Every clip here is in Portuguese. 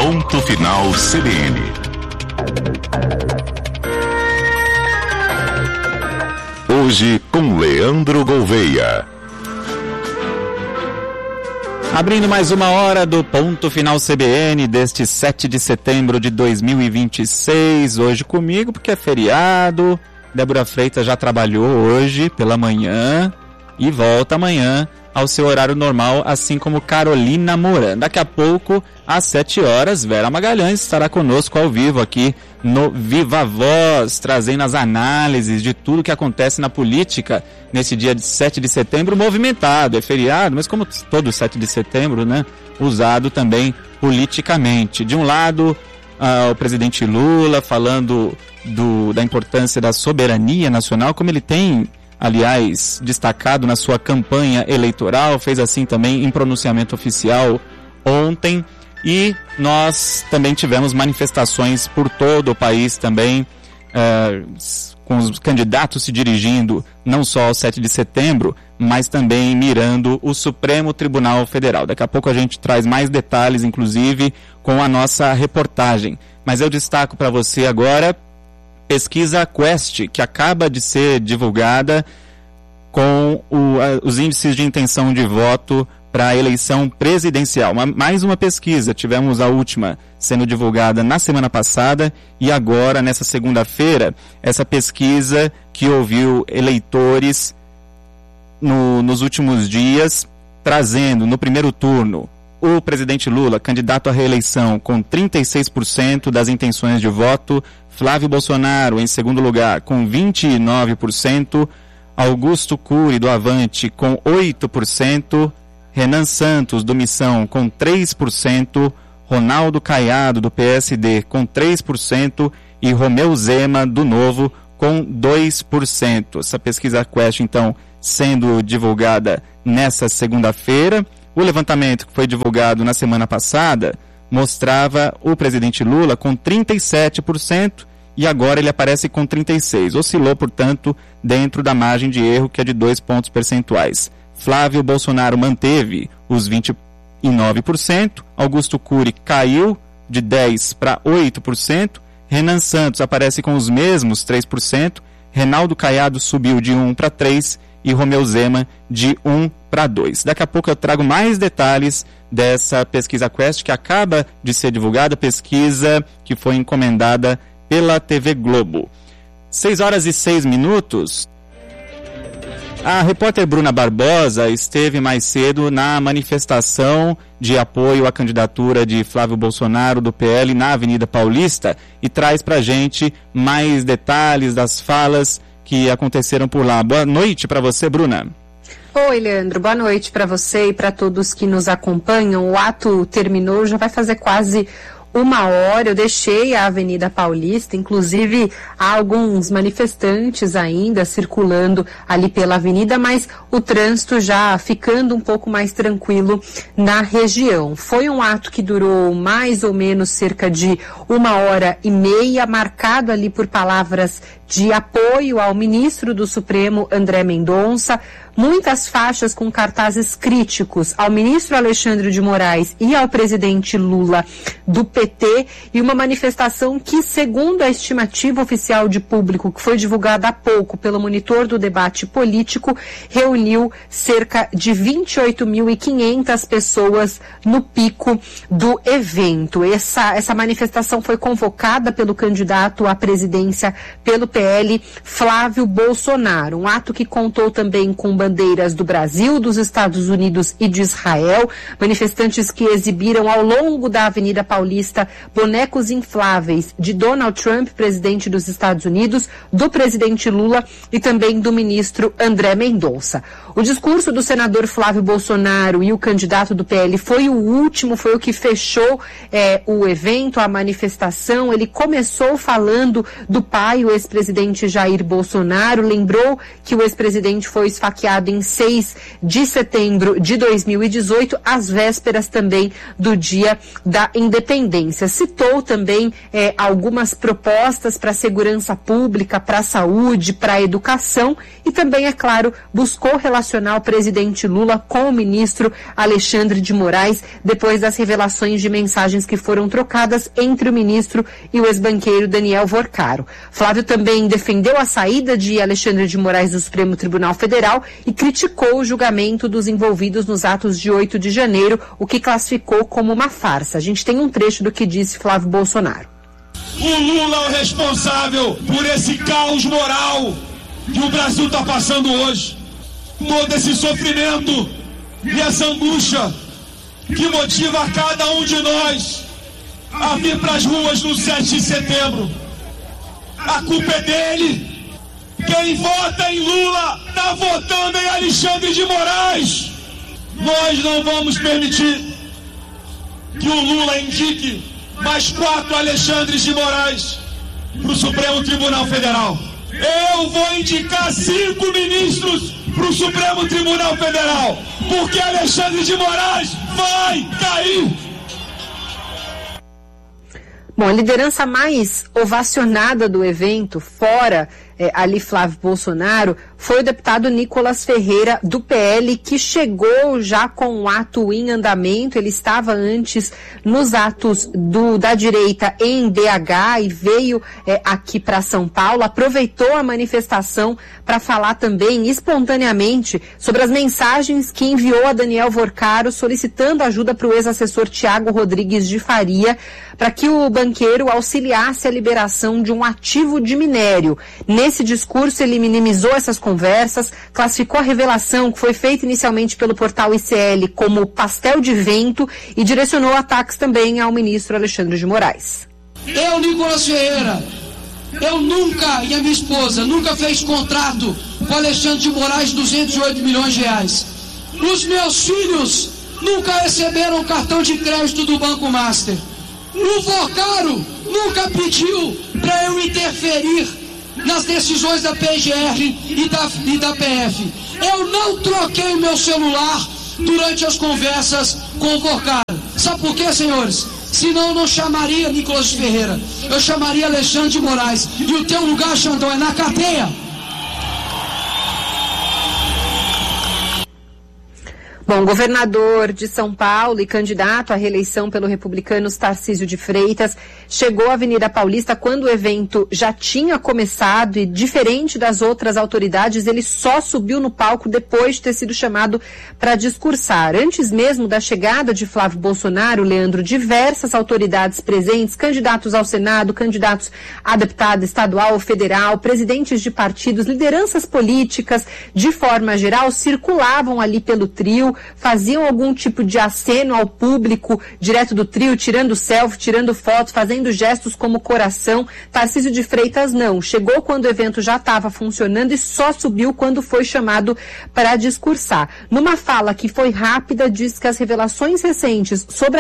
Ponto Final CBN. Hoje com Leandro Gouveia. Abrindo mais uma hora do Ponto Final CBN deste 7 de setembro de 2026. Hoje comigo porque é feriado. Débora Freitas já trabalhou hoje pela manhã e volta amanhã ao seu horário normal, assim como Carolina Moran. Daqui a pouco, às 7 horas, Vera Magalhães estará conosco ao vivo aqui no Viva Voz, trazendo as análises de tudo que acontece na política nesse dia de 7 de setembro, movimentado, é feriado, mas como todo 7 de setembro, né, usado também politicamente. De um lado, o presidente Lula falando da importância da soberania nacional, como ele tem, aliás, destacado na sua campanha eleitoral, fez assim também em pronunciamento oficial ontem, e nós também tivemos manifestações por todo o país também, com os candidatos se dirigindo não só ao 7 de setembro, mas também mirando o Supremo Tribunal Federal. Daqui a pouco a gente traz mais detalhes, inclusive, com a nossa reportagem. Mas eu destaco para você agora pesquisa Quest, que acaba de ser divulgada com os índices de intenção de voto para a eleição presidencial. Mais uma pesquisa, tivemos a última sendo divulgada na semana passada e agora, nessa segunda-feira, essa pesquisa que ouviu eleitores nos últimos dias, trazendo no primeiro turno o presidente Lula, candidato à reeleição, com 36% das intenções de voto, Flávio Bolsonaro, em segundo lugar, com 29%, Augusto Cury, do Avante, com 8%, Renan Santos, do Missão, com 3%, Ronaldo Caiado, do PSD, com 3%, e Romeu Zema, do Novo, com 2%. Essa pesquisa Quest, então, sendo divulgada nessa segunda-feira. O levantamento que foi divulgado na semana passada mostrava o presidente Lula com 37% e agora ele aparece com 36%. Oscilou, portanto, dentro da margem de erro, que é de 2 pontos percentuais. Flávio Bolsonaro manteve os 29%, Augusto Cury caiu de 10% para 8%, Renan Santos aparece com os mesmos 3%, Reinaldo Caiado subiu de 1 para 3% e Romeu Zema de 1 para 2. Daqui a pouco eu trago mais detalhes dessa pesquisa Quest que acaba de ser divulgada, pesquisa que foi encomendada pela TV Globo. 6 horas e 6 minutos. A repórter Bruna Barbosa esteve mais cedo na manifestação de apoio à candidatura de Flávio Bolsonaro do PL na Avenida Paulista e traz pra gente mais detalhes das falas que aconteceram por lá. Boa noite para você, Bruna. Oi, Leandro. Boa noite para você e para todos que nos acompanham. O ato terminou, já vai fazer quase 1 hora. Eu deixei a Avenida Paulista, inclusive há alguns manifestantes ainda circulando ali pela avenida, mas o trânsito já ficando um pouco mais tranquilo na região. Foi um ato que durou mais ou menos cerca de 1h30, marcado ali por palavras de apoio ao ministro do Supremo, André Mendonça, muitas faixas com cartazes críticos ao ministro Alexandre de Moraes e ao presidente Lula do PT, e uma manifestação que, segundo a estimativa oficial de público que foi divulgada há pouco pelo monitor do debate político, reuniu cerca de 28.500 pessoas no pico do evento. Essa manifestação foi convocada pelo candidato à presidência pelo PL, Flávio Bolsonaro. Um ato que contou também com bandeiras do Brasil, dos Estados Unidos e de Israel. Manifestantes que exibiram ao longo da Avenida Paulista bonecos infláveis de Donald Trump, presidente dos Estados Unidos, do presidente Lula e também do ministro André Mendonça. O discurso do senador Flávio Bolsonaro e o candidato do PL foi o último, foi o que fechou o evento, a manifestação. Ele começou falando do pai, o ex-presidente Jair Bolsonaro, lembrou que o ex-presidente foi esfaqueado iniciado em 6 de setembro de 2018, às vésperas também do Dia da Independência. Citou também algumas propostas para a segurança pública, para a saúde, para a educação e também, é claro, buscou relacionar o presidente Lula com o ministro Alexandre de Moraes depois das revelações de mensagens que foram trocadas entre o ministro e o ex-banqueiro Daniel Vorcaro. Flávio também defendeu a saída de Alexandre de Moraes do Supremo Tribunal Federal e criticou o julgamento dos envolvidos nos atos de 8 de janeiro, o que classificou como uma farsa. A gente tem um trecho do que disse Flávio Bolsonaro. O Lula é o responsável por esse caos moral que o Brasil está passando hoje. Todo esse sofrimento e essa angústia que motiva cada um de nós a vir para as ruas no 7 de setembro. A culpa é dele. Quem vota em Lula está votando em Alexandre de Moraes. Nós não vamos permitir que o Lula indique mais 4 Alexandres de Moraes para o Supremo Tribunal Federal. Eu vou indicar 5 ministros para o Supremo Tribunal Federal, porque Alexandre de Moraes vai cair. Bom, a liderança mais ovacionada do evento, fora ali Flávio Bolsonaro, foi o deputado Nicolas Ferreira, do PL, que chegou já com o ato em andamento. Ele estava antes nos atos da direita em BH e veio aqui para São Paulo, aproveitou a manifestação para falar também espontaneamente sobre as mensagens que enviou a Daniel Vorcaro solicitando ajuda para o ex-assessor Tiago Rodrigues de Faria para que o banqueiro auxiliasse a liberação de um ativo de minério. Nesse discurso, ele minimizou essas conversas, classificou a revelação que foi feita inicialmente pelo portal ICL como pastel de vento e direcionou ataques também ao ministro Alexandre de Moraes. Eu, Nicolas Ferreira, eu nunca, e a minha esposa, nunca fez contrato com Alexandre de Moraes de 208 milhões de reais. Os meus filhos nunca receberam cartão de crédito do Banco Master. O Vorcaro nunca pediu para eu interferir nas decisões da PGR e da PF. Eu não troquei meu celular durante as conversas com o Vorcaro. Sabe por quê, senhores? Senão eu não chamaria Nicolas Ferreira, eu chamaria Alexandre de Moraes. E o teu lugar, Xandão, é na cadeia. Bom, o governador de São Paulo e candidato à reeleição pelo Republicanos, Tarcísio de Freitas, chegou à Avenida Paulista quando o evento já tinha começado e, diferente das outras autoridades, ele só subiu no palco depois de ter sido chamado para discursar. Antes mesmo da chegada de Flávio Bolsonaro, Leandro, diversas autoridades presentes, candidatos ao Senado, candidatos a deputado estadual ou federal, presidentes de partidos, lideranças políticas, de forma geral, circulavam ali pelo trio, faziam algum tipo de aceno ao público direto do trio, tirando selfie, tirando foto, fazendo gestos como coração. Tarcísio de Freitas não. Chegou quando o evento já estava funcionando e só subiu quando foi chamado para discursar. Numa fala que foi rápida, disse que as revelações recentes sobre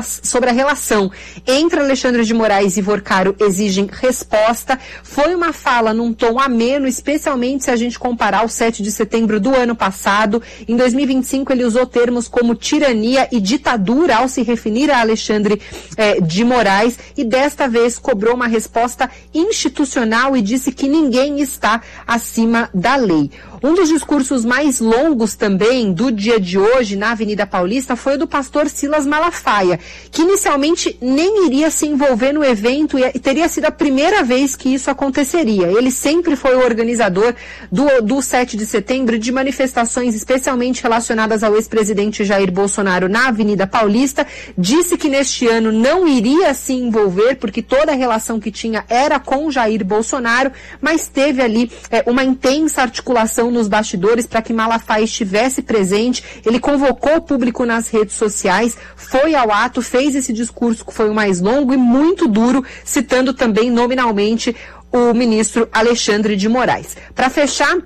a relação entre Alexandre de Moraes e Vorcaro exigem resposta. Foi uma fala num tom ameno, especialmente se a gente comparar ao 7 de setembro do ano passado. Em 2025, ele usou termos como tirania e ditadura ao se referir a Alexandre de Moraes e desta vez cobrou uma resposta institucional e disse que ninguém está acima da lei. Um dos discursos mais longos também do dia de hoje na Avenida Paulista foi o do pastor Silas Malafaia, que inicialmente nem iria se envolver no evento e teria sido a primeira vez que isso aconteceria. Ele sempre foi o organizador do 7 de setembro de manifestações especialmente relacionadas ao ex-presidente Jair Bolsonaro na Avenida Paulista. Disse que neste ano não iria se envolver porque toda a relação que tinha era com Jair Bolsonaro, mas teve ali uma intensa articulação nos bastidores para que Malafaia estivesse presente. Ele convocou o público nas redes sociais, foi ao ato, fez esse discurso que foi o mais longo e muito duro, citando também nominalmente o ministro Alexandre de Moraes. Para fechar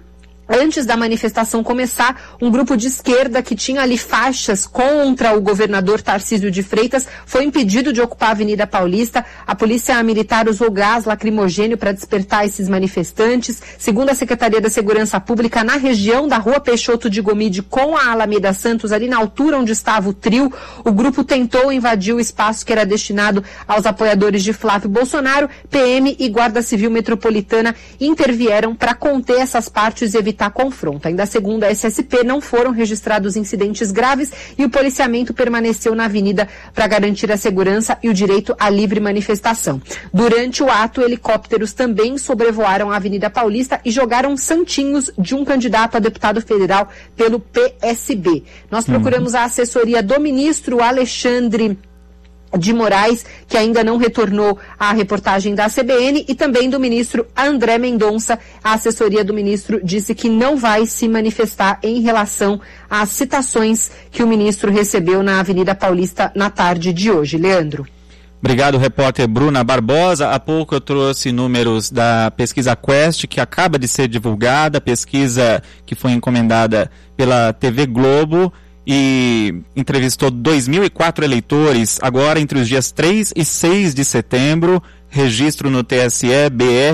Antes da manifestação começar, um grupo de esquerda que tinha ali faixas contra o governador Tarcísio de Freitas foi impedido de ocupar a Avenida Paulista. A polícia militar usou gás lacrimogênio para despertar esses manifestantes. Segundo a Secretaria da Segurança Pública, na região da Rua Peixoto de Gomide com a Alameda Santos, ali na altura onde estava o trio, o grupo tentou invadir o espaço que era destinado aos apoiadores de Flávio Bolsonaro. PM e Guarda Civil Metropolitana intervieram para conter essas partes e evitar confronto. Ainda segundo a SSP, não foram registrados incidentes graves e o policiamento permaneceu na avenida para garantir a segurança e o direito à livre manifestação. Durante o ato, helicópteros também sobrevoaram a Avenida Paulista e jogaram santinhos de um candidato a deputado federal pelo PSB. Nós procuramos a assessoria do ministro Alexandre de Moraes, que ainda não retornou à reportagem da CBN, e também do ministro André Mendonça. A assessoria do ministro disse que não vai se manifestar em relação às citações que o ministro recebeu na Avenida Paulista na tarde de hoje. Leandro. Obrigado, repórter Bruna Barbosa. Há pouco eu trouxe números da pesquisa Quest, que acaba de ser divulgada, pesquisa que foi encomendada pela TV Globo, e entrevistou 2.004 eleitores, agora entre os dias 3 e 6 de setembro, registro no TSE BR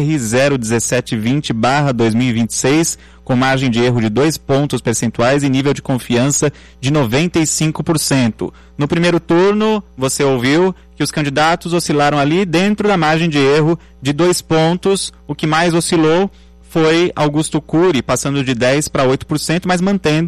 01720/2026, com margem de erro de 2 pontos percentuais e nível de confiança de 95%. No primeiro turno, você ouviu que os candidatos oscilaram ali dentro da margem de erro de 2 pontos, o que mais oscilou foi Augusto Cury, passando de 10% para 8%, mas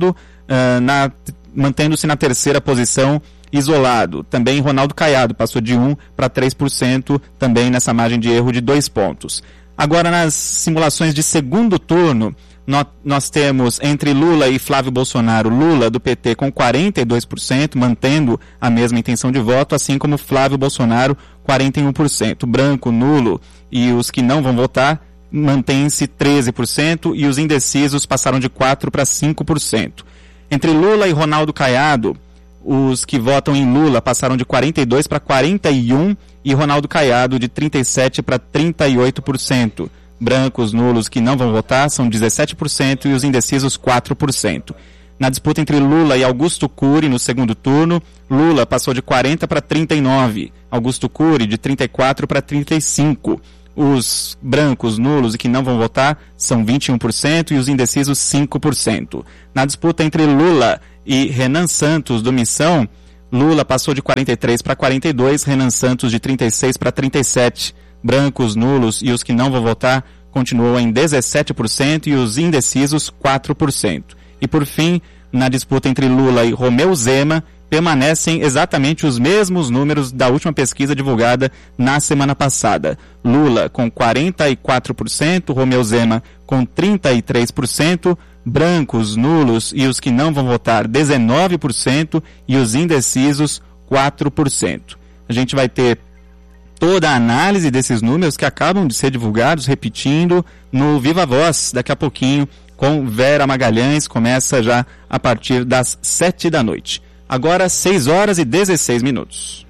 mantendo-se na terceira posição, isolado. Também Ronaldo Caiado passou de 1% para 3%, também nessa margem de erro de 2 pontos. Agora, nas simulações de segundo turno, nós temos entre Lula e Flávio Bolsonaro, Lula do PT com 42%, mantendo a mesma intenção de voto, assim como Flávio Bolsonaro, 41%. Branco, nulo e os que não vão votar mantém-se 13%, e os indecisos passaram de 4% para 5%. Entre Lula e Ronaldo Caiado, os que votam em Lula passaram de 42% para 41%, e Ronaldo Caiado de 37% para 38%. Brancos, nulos que não vão votar são 17% e os indecisos 4%. Na disputa entre Lula e Augusto Cury no segundo turno, Lula passou de 40% para 39%, Augusto Cury de 34% para 35%. Os brancos, nulos e que não vão votar são 21% e os indecisos 5%. Na disputa entre Lula e Renan Santos do Missão, Lula passou de 43% para 42%, Renan Santos de 36% para 37%. Brancos, nulos e os que não vão votar continuam em 17% e os indecisos 4%. E por fim, na disputa entre Lula e Romeu Zema, permanecem exatamente os mesmos números da última pesquisa divulgada na semana passada. Lula com 44%, Romeu Zema com 33%, brancos, nulos e os que não vão votar 19% e os indecisos 4%. A gente vai ter toda a análise desses números que acabam de ser divulgados, repetindo, no Viva Voz, daqui a pouquinho, com Vera Magalhães, começa já a partir das 7 da noite. Agora, 6 horas e 16 minutos.